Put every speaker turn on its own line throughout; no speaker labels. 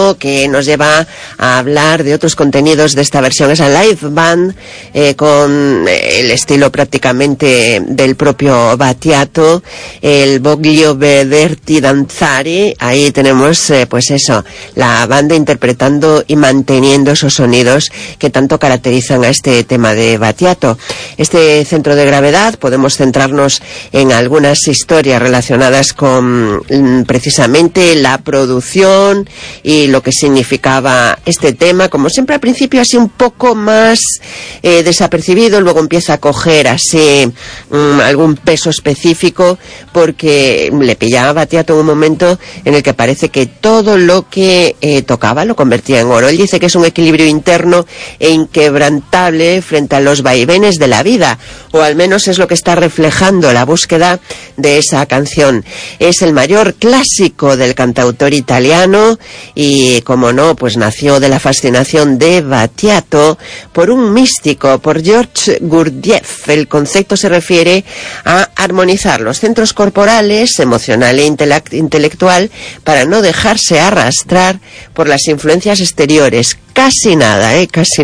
que nos lleva a hablar de otros contenidos de esta versión. Esa live band con el estilo prácticamente del propio Battiato, el Voglio Vederti Danzare. Ahí tenemos pues eso, la banda interpretando y manteniendo esos sonidos que tanto caracterizan a este tema de Battiato. Este centro de gravedad, podemos centrarnos en algunas historias relacionadas con precisamente la producción y lo que significaba este tema, como siempre al principio así un poco más desapercibido, luego empieza a coger así algún peso específico, porque le pillaba a Battiato en un momento en el que parece que todo lo que tocaba lo convertía en oro. Él dice que es un equilibrio interno e inquebrantable frente a los vaivenes de la vida, o al menos es lo que está reflejando la búsqueda de esa canción. Es el mayor clásico del cantautor italiano y, como no, pues nació de la fascinación de Battiato por un místico, por George Gurdjieff. El concepto se refiere a armonizar los centros corporales, emocional e intelectual, para no dejarse arrastrar por las influencias exteriores. Casi nada,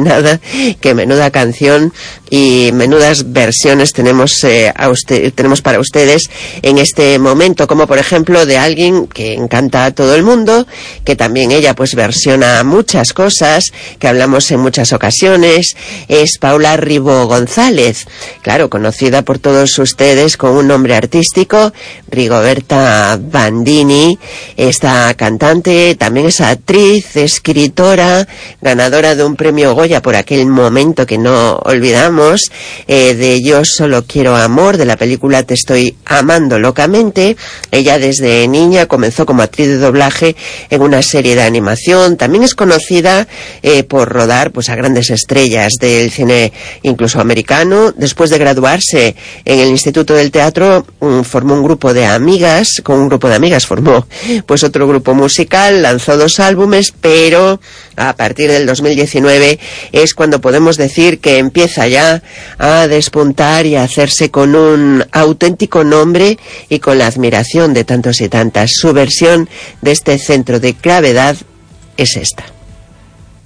que menuda canción y menudas versiones tenemos para ustedes en este momento, como por ejemplo de alguien que encanta a todo el mundo, que también ella pues versiona muchas cosas, que hablamos en muchas ocasiones. Es Paula Ribó González, claro, conocida por todos ustedes con un nombre artístico, Rigoberta Bandini. Esta cantante también es actriz, escritora, ganadora de un premio Goya por aquel momento que no olvidamos, de Yo solo quiero amor, de la película Te estoy amando locamente. Ella desde niña comenzó como actriz de doblaje en una serie de animación. También es conocida por rodar pues a grandes estrellas del cine incluso americano. Después de graduarse en el Instituto del Teatro, formó un grupo de amigas, con un grupo de amigas formó pues otro grupo musical, lanzó 2 álbumes, pero a partir del 2019 es cuando podemos decir que empieza ya a despuntar y a hacerse con un auténtico nombre y con la admiración de tantos y tantas. Su versión de este centro de gravedad es esta.